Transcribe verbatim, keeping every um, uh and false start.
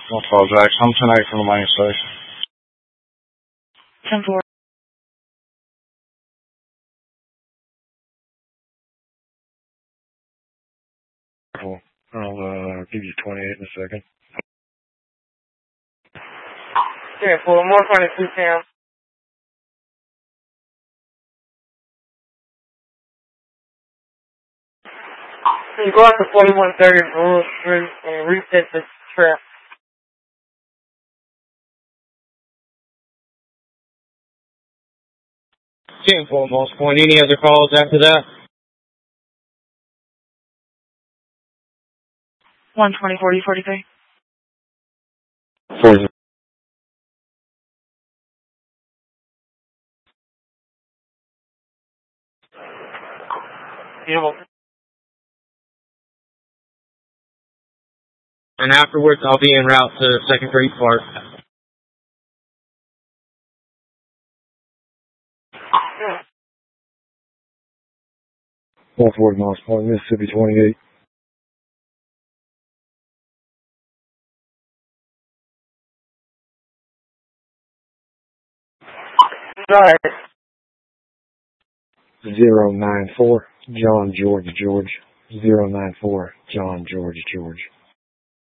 one twelve Jackson. I'm ten eight from the main station. ten four. Cool. I'll uh, give you twenty-eight in a second. ten four, one twenty-two, Cam. You go out to forty-one thirty Brewer Street and reset the trap. ten four, Moss Point. Any other calls after that? one twenty, forty, forty-three. forty. Beautiful. And afterwards, I'll be en route to Second Street Park. one forty Moss Point, Mississippi twenty-eight. Right. zero nine four, John George George. zero nine four, John George George.